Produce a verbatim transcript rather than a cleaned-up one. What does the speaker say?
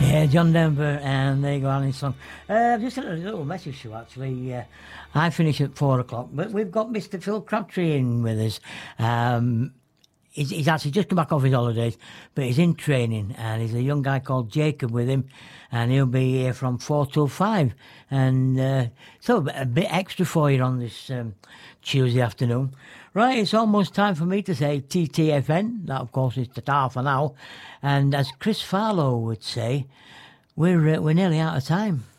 Yeah, John Denver, and there you go, Alan's song. Uh, just a little message to you, actually. Uh, I finish at four o'clock, but we've got Mister Phil Crabtree in with us. Um, he's, he's actually just come back off his holidays, but he's in training, and he's a young guy called Jacob with him, and he'll be here from four till five. And uh, so a bit extra for you on this um, Tuesday afternoon. Right, it's almost time for me to say T T F N. That, of course, is ta-ta for now. And as Chris Farlow would say, we're uh, we're nearly out of time.